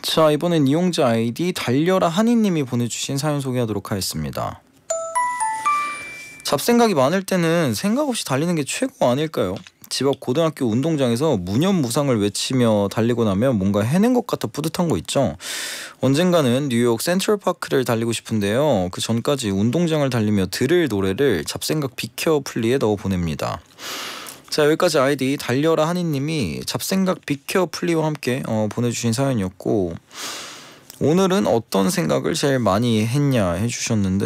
자, 이번엔 이용자 아이디 달려라 한이님이 보내주신 사연 소개하도록 하겠습니다. 잡생각이 많을 때는 생각 없이 달리는 게 최고 아닐까요? 집 앞 고등학교 운동장에서 무념무상을 외치며 달리고 나면 뭔가 해낸 것 같아 뿌듯한 거 있죠. 언젠가는 뉴욕 센트럴파크를 달리고 싶은데요. 그 전까지 운동장을 달리며 들을 노래를 잡생각 비켜 플리에 넣어 보냅니다. 자, 여기까지 아이디 달려라 한이님이 잡생각 비켜 플리와 함께 보내주신 사연이었고, 오늘은 어떤 생각을 제일 많이 했냐 해주셨는데,